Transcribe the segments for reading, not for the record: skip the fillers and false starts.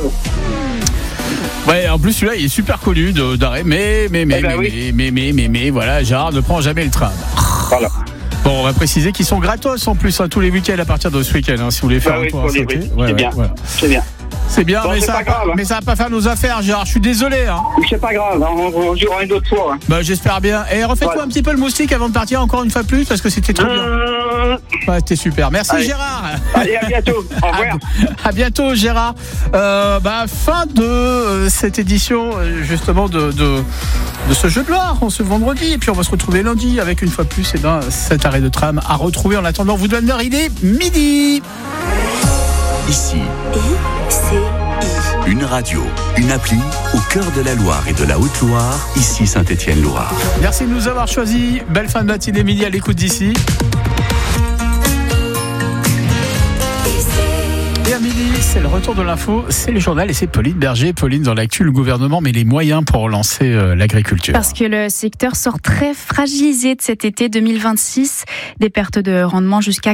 grave. Ouais, en plus celui-là il est super connu d'arrêt, mais voilà, Gérard ne prend jamais le train. Voilà. Bon, on va préciser qu'ils sont gratos en plus tous les week-ends à partir de ce week-end, si vous voulez faire un tour à Saint-Étienne. C'est bien. Voilà. C'est bien. C'est bien, bon, mais ça va pas faire nos affaires, Gérard. Je suis désolé. C'est pas grave, on jouera une autre fois. Bah, j'espère bien. Et refaites-moi un petit peu le moustique avant de partir encore une fois plus, parce que c'était trop bien. Ouais, c'était super. Merci, allez. Gérard. Allez, à bientôt. Au revoir. À bientôt, Gérard. Fin de cette édition, justement, de ce jeu de Loire, ce vendredi. Et puis, on va se retrouver lundi avec une fois plus cet arrêt de tram à retrouver. En attendant, vous donne l'heure, il est midi. Ici, une radio, une appli au cœur de la Loire et de la Haute-Loire, ici Saint-Étienne-Loire. Merci de nous avoir choisis. Belle fin de matinée, midi à l'écoute d'ici. Et à midi, c'est le retour de l'info, c'est le journal et c'est Pauline Berger. Pauline, dans l'actu, le gouvernement met les moyens pour relancer l'agriculture. Parce que le secteur sort très fragilisé de cet été 2026. Des pertes de rendement jusqu'à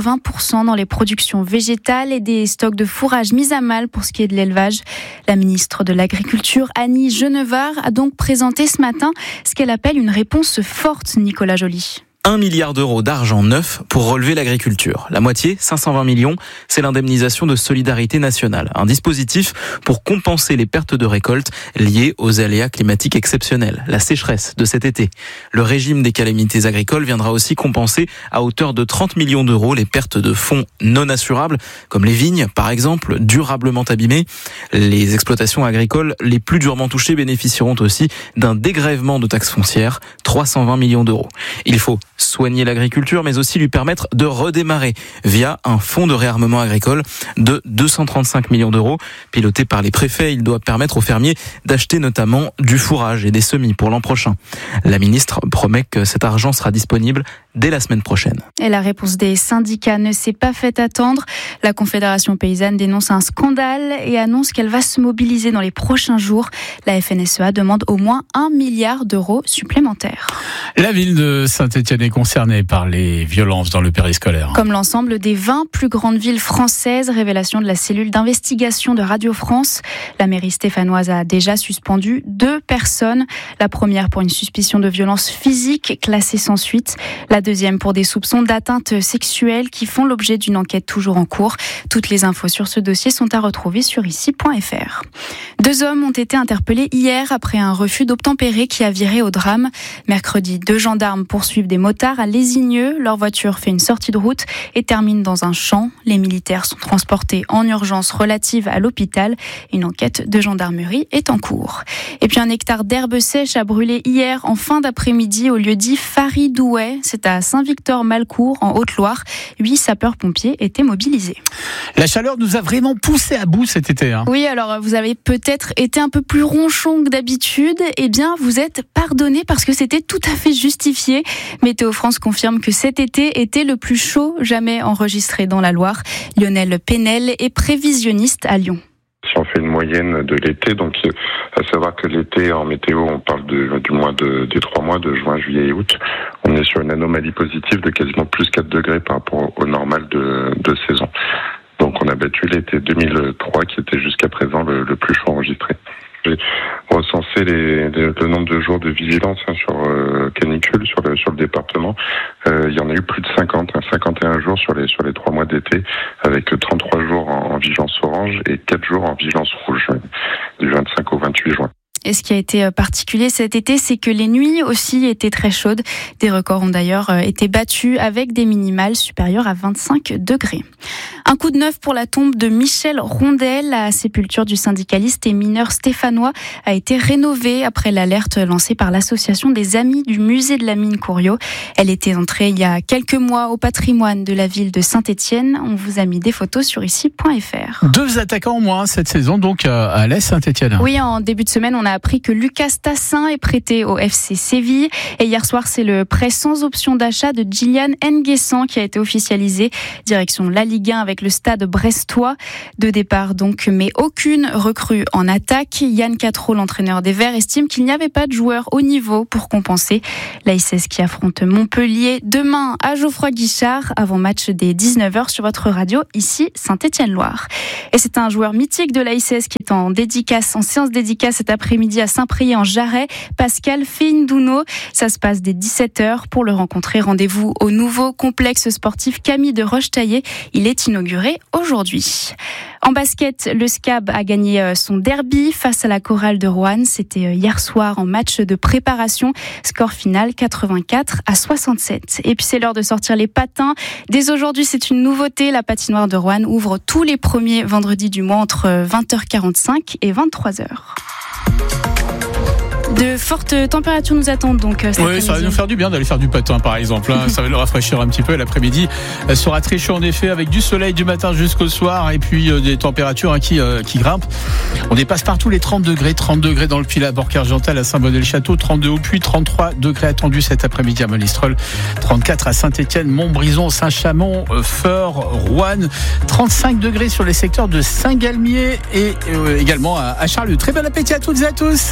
80% dans les productions végétales et des stocks de fourrage mis à mal pour ce qui est de l'élevage. La ministre de l'Agriculture, Annie Genevard, a donc présenté ce matin ce qu'elle appelle une réponse forte, Nicolas Joly. 1 milliard d'euros d'argent neuf pour relever l'agriculture. La moitié, 520 millions, c'est l'indemnisation de solidarité nationale. Un dispositif pour compenser les pertes de récolte liées aux aléas climatiques exceptionnels, la sécheresse de cet été. Le régime des calamités agricoles viendra aussi compenser à hauteur de 30 millions d'euros les pertes de fonds non assurables, comme les vignes, par exemple, durablement abîmées. Les exploitations agricoles les plus durement touchées bénéficieront aussi d'un dégrèvement de taxes foncières, 320 millions d'euros. Il faut soigner l'agriculture, mais aussi lui permettre de redémarrer via un fonds de réarmement agricole de 235 millions d'euros. Piloté par les préfets, il doit permettre aux fermiers d'acheter notamment du fourrage et des semis pour l'an prochain. La ministre promet que cet argent sera disponible dès la semaine prochaine. Et la réponse des syndicats ne s'est pas fait attendre. La Confédération paysanne dénonce un scandale et annonce qu'elle va se mobiliser dans les prochains jours. La FNSEA demande au moins 1 milliard d'euros supplémentaires. La ville de Saint-Étienne est concernée par les violences dans le périscolaire. Comme l'ensemble des 20 plus grandes villes françaises, révélation de la cellule d'investigation de Radio France. La mairie stéphanoise a déjà suspendu 2 personnes. La première pour une suspicion de violence physique classée sans suite. La deuxième pour des soupçons d'atteinte sexuelle qui font l'objet d'une enquête toujours en cours. Toutes les infos sur ce dossier sont à retrouver sur ici.fr. 2 hommes ont été interpellés hier après un refus d'obtempérer qui a viré au drame. Mercredi, 2 gendarmes poursuivent des motards à Lézigneux. Leur voiture fait une sortie de route et termine dans un champ. Les militaires sont transportés en urgence relative à l'hôpital. Une enquête de gendarmerie est en cours. Et puis un hectare d'herbe sèche a brûlé hier en fin d'après-midi au lieu-dit Faridouet. C'est à Saint-Victor-Malcourt en Haute-Loire. 8 sapeurs-pompiers étaient mobilisés. La chaleur nous a vraiment poussé à bout cet été. Oui, alors vous avez peut-être été un peu plus ronchon que d'habitude. Eh bien, vous êtes pardonné parce que c'était tout à fait justifié. Météo France confirme que cet été était le plus chaud jamais enregistré dans la Loire. Lionel Penel est prévisionniste à Lyon. Si on fait une moyenne de l'été, donc à savoir que l'été en météo, on parle des 3 mois de juin, juillet et août, on est sur une anomalie positive de quasiment plus 4 degrés par rapport au normal de saison. Donc on a battu l'été 2003 qui était jusqu'à présent le plus chaud enregistré. J'ai recensé le nombre de jours de vigilance sur canicule sur le département. Il y en a eu plus de 51 jours sur les 3 mois d'été, avec 33 jours en vigilance orange et 4 jours en vigilance rouge, du 25 au 28 juin. Et ce qui a été particulier cet été, c'est que les nuits aussi étaient très chaudes. Des records ont d'ailleurs été battus avec des minimales supérieures à 25 degrés. Un coup de neuf pour la tombe de Michel Rondel. La sépulture du syndicaliste et mineur stéphanois a été rénovée après l'alerte lancée par l'association des Amis du musée de la mine Couriot. Elle était entrée il y a quelques mois au patrimoine de la ville de Saint-Étienne. On vous a mis des photos sur ici.fr. 2 attaquants en moins cette saison donc à l'AS Saint-Étienne. Oui, en début de semaine, on a appris que Lucas Tassin est prêté au FC Séville. Et hier soir, c'est le prêt sans option d'achat de Gillian Nguessan qui a été officialisé. Direction la Ligue 1 avec avec le stade brestois. 2 départs donc, mais aucune recrue en attaque. Yann Cattereau, l'entraîneur des Verts, estime qu'il n'y avait pas de joueurs au niveau pour compenser. L'ASS qui affronte Montpellier demain à Geoffroy-Guichard, avant match des 19h sur votre radio, ici Saint-Étienne-Loire. Et c'est un joueur mythique de l'ASS qui est en séance dédicace cet après-midi à Saint-Priest en Jarret, Pascal Feindouno. Ça se passe dès 17h. Pour le rencontrer, rendez-vous au nouveau complexe sportif Camille de Rochetaillé. Il est inauguré aujourd'hui. En basket, le SCAB a gagné son derby face à la Chorale de Roanne. C'était hier soir en match de préparation. Score final 84-67. Et puis c'est l'heure de sortir les patins. Dès aujourd'hui, c'est une nouveauté. La patinoire de Roanne ouvre tous les premiers vendredis du mois entre 20h45 et 23h. De fortes températures nous attendent donc cet après-midi. Ça va nous faire du bien d'aller faire du patin par exemple. Ça va nous rafraîchir un petit peu. L'après-midi sera très chaud en effet, avec du soleil du matin jusqu'au soir et puis des températures qui grimpent. On dépasse partout les 30 degrés dans le Pilat, à Bourg-Argental, à Saint-Bonnet-le-Château, 32 au Puy, 33 degrés attendus cet après-midi à Monistrol, 34 à Saint-Étienne, Montbrison, Saint-Chamond, Feurs, Roanne, 35 degrés sur les secteurs de Saint-Galmier et également à Charlieu. Très bon appétit à toutes et à tous.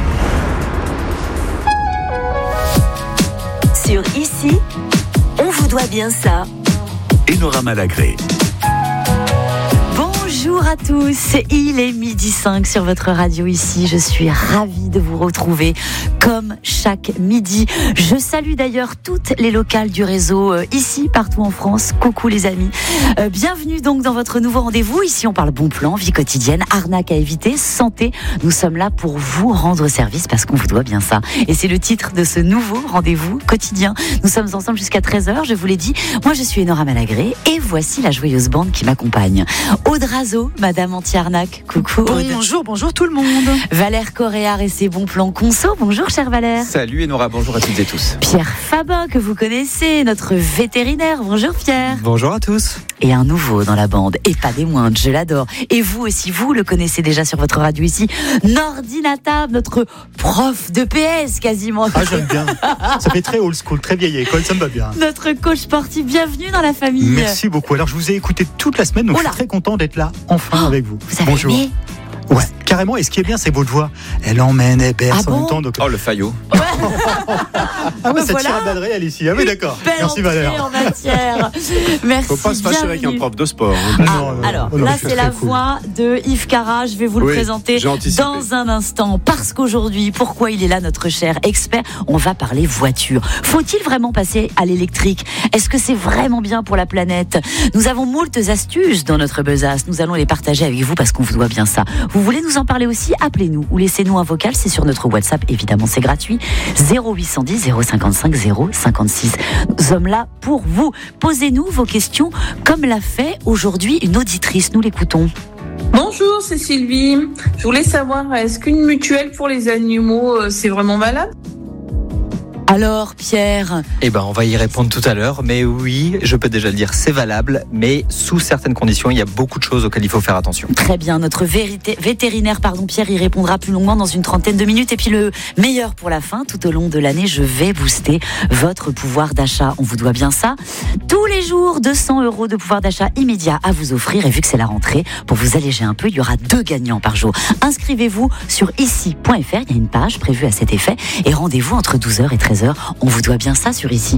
Sur Ici, on vous doit bien ça. Enora Malagré. Bonjour à tous, il est 12h05 sur votre radio Ici. Je suis ravie de vous retrouver comme chaque midi. Je salue d'ailleurs toutes les locales du réseau Ici, partout en France. Coucou les amis. Bienvenue donc dans votre nouveau rendez-vous. Ici, on parle bon plan, vie quotidienne, arnaque à éviter, santé. Nous sommes là pour vous rendre service parce qu'on vous doit bien ça. Et c'est le titre de ce nouveau rendez-vous quotidien. Nous sommes ensemble jusqu'à 13h, je vous l'ai dit. Moi, je suis Enora Malagré et voici la joyeuse bande qui m'accompagne. Aude Razo, Madame Anti-Arnaque. Coucou Aude. Bonjour tout le monde. Valère Coréard et ses bons plans conso. Bonjour cher Valère. Salut Enora, bonjour à toutes et tous. Pierre Fabin, que vous connaissez, notre vétérinaire. Bonjour Pierre. Bonjour à tous. Et un nouveau dans la bande, et pas des moindres, je l'adore. Et vous aussi, vous le connaissez déjà sur votre radio Ici. Nordinata, notre prof de PS quasiment. Ah, j'aime bien. Ça fait très old school, très vieille école, ça me va bien. Notre coach sportif, bienvenue dans la famille. Merci beaucoup. Alors, je vous ai écouté toute la semaine, donc je suis très content d'être là, enfin, avec vous. Vous avez Bonjour. aimé ? Ouais, carrément. Et ce qui est bien, c'est votre voix. Elle emmène, elle berce en même temps. Donc... Oh, le faillot. Ah ouais, ça tire à balles réelles ici. Ah oui, d'accord. Merci Valère. En matière. Merci. Faut pas se fâcher avec un prof de sport. Alors, là, c'est la voix de Yves Cara. Je vais vous le présenter dans un instant. Parce qu'aujourd'hui, pourquoi il est là, notre cher expert ? On va parler voiture. Faut-il vraiment passer à l'électrique ? Est-ce que c'est vraiment bien pour la planète ? Nous avons moult astuces dans notre besace. Nous allons les partager avec vous parce qu'on vous doit bien ça. Vous voulez nous en parler aussi ? Appelez-nous ou laissez-nous un vocal. C'est sur notre WhatsApp. Évidemment, c'est gratuit. 0810 055 056. Nous sommes là pour vous. Posez-nous vos questions comme l'a fait aujourd'hui une auditrice. Nous l'écoutons. Bonjour, c'est Sylvie. Je voulais savoir, est-ce qu'une mutuelle pour les animaux, c'est vraiment valable ? Alors, Pierre ? On va y répondre tout à l'heure. Mais oui, je peux déjà le dire, c'est valable. Mais sous certaines conditions, il y a beaucoup de choses auxquelles il faut faire attention. Très bien. Notre vétérinaire, Pierre, y répondra plus longuement dans une trentaine de minutes. Et puis le meilleur pour la fin, tout au long de l'année, je vais booster votre pouvoir d'achat. On vous doit bien ça. Tous les jours, 200 € de pouvoir d'achat immédiat à vous offrir. Et vu que c'est la rentrée, pour vous alléger un peu, il y aura 2 gagnants par jour. Inscrivez-vous sur ici.fr. Il y a une page prévue à cet effet. Et rendez-vous entre 12h et 13h. On vous doit bien ça sur Ici.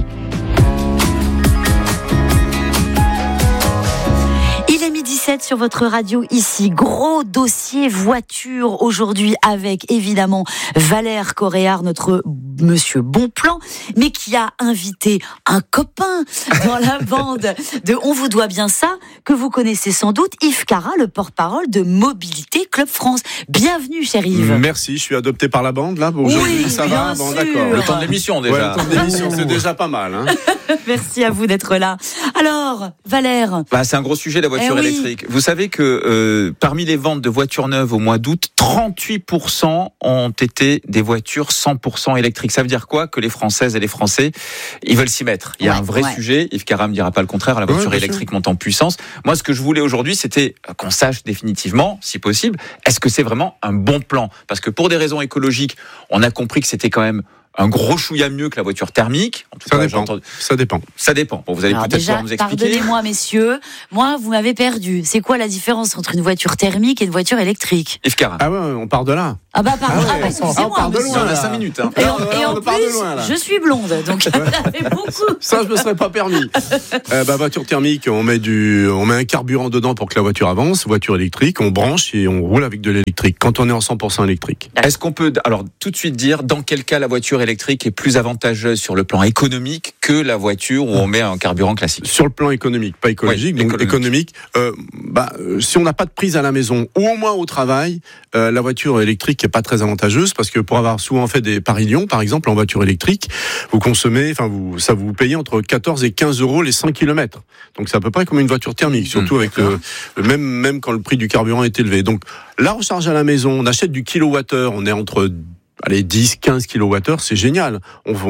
Il est 12h17 sur votre radio Ici. Gros dossier voiture aujourd'hui avec évidemment Valère Coréard, notre monsieur bon plan, mais qui a invité un copain dans la bande de On vous doit bien ça, que vous connaissez sans doute, Yves Cara, le porte-parole de Mobilité Club France. Bienvenue, cher Yves. Merci, je suis adopté par la bande là. Aujourd'hui, oui, ça va. Bon, d'accord. Le temps de l'émission déjà. Ouais, le temps de l'émission, c'est déjà pas mal. Hein. Merci à vous d'être là. Alors, Valère. C'est un gros sujet, la voiture électrique. Vous savez que parmi les ventes de voitures neuves au mois d'août, 38% ont été des voitures 100% électriques. Ça veut dire quoi? Que les Françaises et les Français, ils veulent s'y mettre. Il y a un vrai sujet. Yves Cara me dira pas le contraire. La voiture électrique monte en puissance. Moi, ce que je voulais aujourd'hui, c'était qu'on sache définitivement, si possible, est-ce que c'est vraiment un bon plan? Parce que pour des raisons écologiques, on a compris que c'était quand même un gros chouïa mieux que la voiture thermique. En tout cas, ça dépend. Ça dépend. Bon, vous allez peut-être pouvoir nous expliquer. Pardonnez-moi, messieurs. Moi, vous m'avez perdu. C'est quoi la différence entre une voiture thermique et une voiture électrique? Yves Carin. Ah ouais, on part de là. Ah bah pardon. Ah bah, excusez-moi. On part de loin. On a 5 minutes. Hein. Et en plus, je suis blonde, donc ça fait beaucoup. Ça, je me serais pas permis. Voiture thermique, on met un carburant dedans pour que la voiture avance. Voiture électrique, on branche et on roule avec de l'électrique. Quand on est en 100% électrique. Est-ce qu'on peut, alors, tout de suite dire dans quel cas la voiture électrique est plus avantageuse sur le plan économique que la voiture où on met un carburant classique? Sur le plan économique, pas écologique. Oui, donc économique. Si on n'a pas de prise à la maison ou au moins au travail, la voiture électrique n'est pas très avantageuse parce que pour avoir souvent fait des Paris-Lyon, par exemple, en voiture électrique, vous consommez, vous payez entre 14 et 15 euros les 100 km. Donc c'est à peu près comme une voiture thermique, surtout avec même quand le prix du carburant est élevé. Donc la recharge à la maison, on achète du kilowattheure, on est entre 10-15 kWh, c'est génial.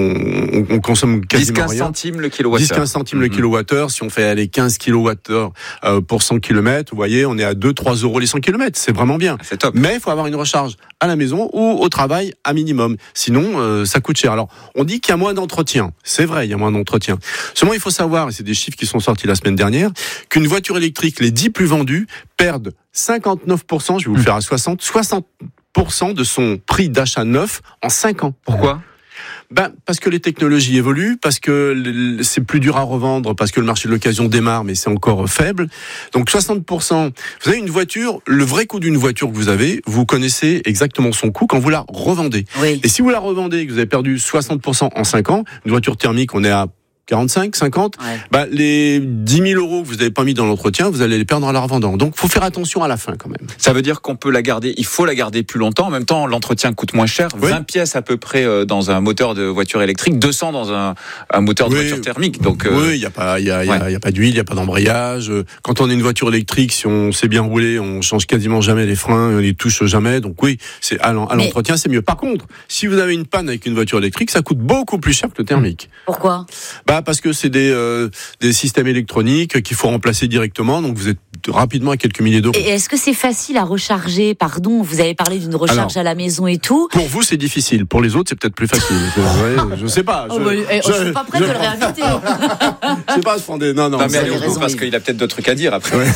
On consomme quasiment 10-15 rien. centimes le kilowattheure. 10-15 centimes le kilowattheure. Si on fait 15 kWh pour 100 km, vous voyez, on est à 2-3 euros les 100 km. C'est vraiment bien. C'est top. Mais il faut avoir une recharge à la maison ou au travail à minimum. Sinon, ça coûte cher. Alors, on dit qu'il y a moins d'entretien. C'est vrai, il y a moins d'entretien. Seulement, il faut savoir, et c'est des chiffres qui sont sortis la semaine dernière, qu'une voiture électrique, les 10 plus vendues, perdent 59%, je vais vous le faire à 60% de son prix d'achat neuf en 5 ans. Pourquoi ? Parce que les technologies évoluent, parce que c'est plus dur à revendre, parce que le marché de l'occasion démarre, mais c'est encore faible. Donc 60%. Vous avez une voiture, le vrai coût d'une voiture que vous avez, vous connaissez exactement son coût quand vous la revendez. Oui. Et si vous la revendez et que vous avez perdu 60% en 5 ans, une voiture thermique, on est à 45, 50, les 10 000 euros que vous n'avez pas mis dans l'entretien, vous allez les perdre en la revendant. Donc, il faut faire attention à la fin, quand même. Ça veut dire qu'on peut la garder, il faut la garder plus longtemps. En même temps, l'entretien coûte moins cher. 20 pièces à peu près dans un moteur de voiture électrique, 200 dans un moteur de voiture thermique. Donc, oui, il n'y a pas d'huile, il n'y a pas d'embrayage. Quand on a une voiture électrique, si on sait bien rouler, on change quasiment jamais les freins, on les touche jamais. Donc oui, c'est à l'entretien, c'est mieux. Par contre, si vous avez une panne avec une voiture électrique, ça coûte beaucoup plus cher que le thermique. Pourquoi ? Parce que c'est des systèmes électroniques qu'il faut remplacer directement, donc vous êtes rapidement à quelques milliers d'euros. Et est-ce que c'est facile à recharger ? Pardon, vous avez parlé d'une recharge à la maison et tout. Pour vous, c'est difficile. Pour les autres, c'est peut-être plus facile. Je sais pas. Je suis pas prête de le réinviter. Je sais pas, Fondé. Non, mais allez, parce qu'il a peut-être d'autres trucs à dire après. Ouais.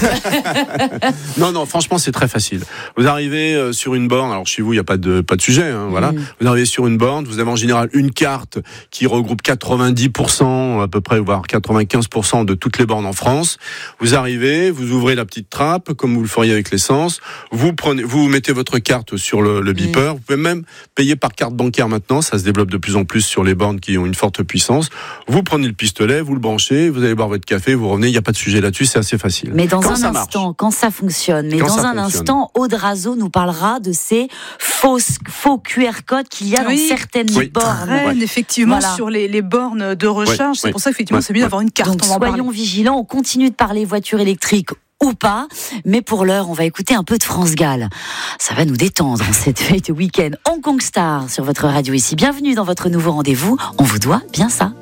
Non, franchement, c'est très facile. Vous arrivez sur une borne. Alors chez vous, il n'y a pas de sujet. Voilà. Vous arrivez sur une borne. Vous avez en général une carte qui regroupe 90% à peu près, voire 95% de toutes les bornes en France. Vous arrivez, vous ouvrez la petite trappe, comme vous le feriez avec l'essence. Vous mettez votre carte sur le beeper. Vous pouvez même payer par carte bancaire maintenant. Ça se développe de plus en plus sur les bornes qui ont une forte puissance. Vous prenez le pistolet, vous le branchez, vous allez boire votre café, vous revenez. Il n'y a pas de sujet là-dessus. C'est assez facile. Mais dans un instant, quand ça fonctionne, Aude Razeau nous parlera de ces faux QR codes qu'il y a dans certaines bornes. Effectivement, sur les bornes de recharge. C'est pour ça qu'effectivement, c'est mieux d'avoir une carte. Donc soyons vigilants. On continue de parler voitures électriques ou pas, mais pour l'heure, on va écouter un peu de France Gall. Ça va nous détendre en cette fête week-end Hong Kong Star sur votre radio ici. Bienvenue dans votre nouveau rendez-vous. On vous doit bien ça.